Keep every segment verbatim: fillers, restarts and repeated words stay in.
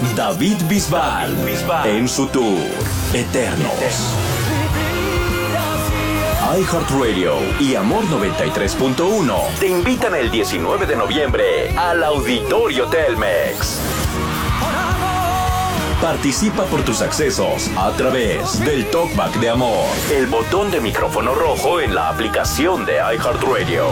David Bisbal, en su tour Eternos. iHeartRadio y Amor noventa y tres punto uno te invitan el diecinueve de noviembre al Auditorio Telmex. Participa por tus accesos a través del Talkback de Amor, el botón de micrófono rojo en la aplicación de iHeartRadio.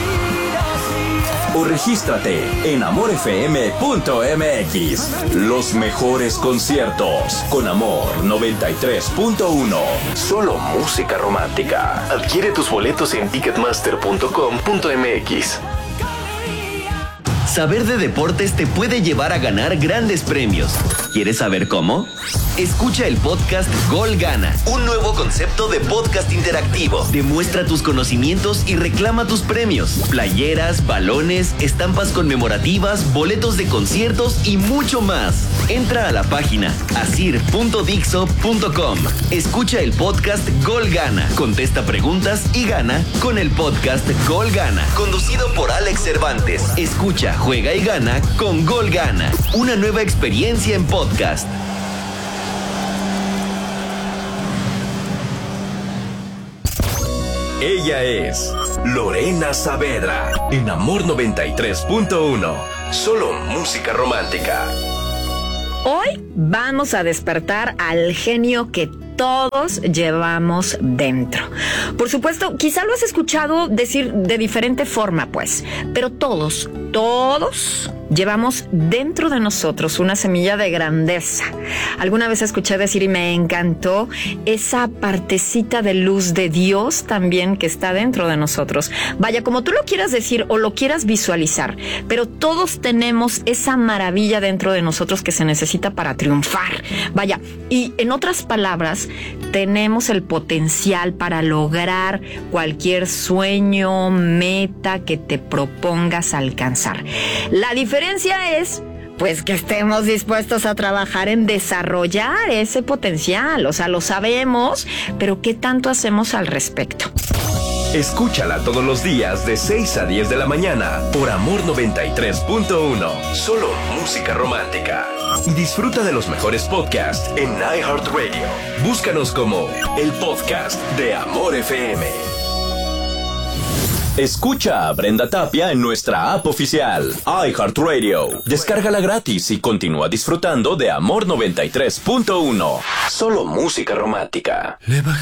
O regístrate en amor f m punto m x. Los mejores conciertos con Amor noventa y tres punto uno. Solo música romántica. Adquiere tus boletos en ticketmaster punto com punto m x. Saber de deportes te puede llevar a ganar grandes premios. ¿Quieres saber cómo? Escucha el podcast Gol Gana, un nuevo concepto de podcast interactivo. Demuestra tus conocimientos y reclama tus premios. Playeras, balones, estampas conmemorativas, boletos de conciertos y mucho más. Entra a la página asir punto dixo punto com. Escucha el podcast Gol Gana. Contesta preguntas y gana con el podcast Gol Gana. Conducido por Alex Cervantes. Escucha, juega y gana con Gol Gana. Una nueva experiencia en podcast. Ella es Lorena Saavedra en Amor noventa y tres punto uno. Solo música romántica. Hoy vamos a despertar al genio que todos llevamos dentro. Por supuesto, quizá lo has escuchado decir de diferente forma, pues, pero todos, todos llevamos dentro de nosotros una semilla de grandeza. Alguna vez escuché decir y me encantó esa partecita de luz de Dios también que está dentro de nosotros. Vaya, como tú lo quieras decir o lo quieras visualizar, pero todos tenemos esa maravilla dentro de nosotros que se necesita para triunfar. Vaya, y en otras palabras, tenemos el potencial para lograr cualquier sueño, meta que te propongas alcanzar. La diferencia es, pues, que estemos dispuestos a trabajar en desarrollar ese potencial. O sea, lo sabemos, pero ¿qué tanto hacemos al respecto? Escúchala todos los días de seis a diez de la mañana por Amor noventa y tres punto uno. Solo música romántica. Disfruta de los mejores podcasts en iHeartRadio. Búscanos como el podcast de Amor F M. Escucha a Brenda Tapia en nuestra app oficial, iHeartRadio. Descárgala gratis y continúa disfrutando de Amor noventa y tres punto uno. Solo música romántica.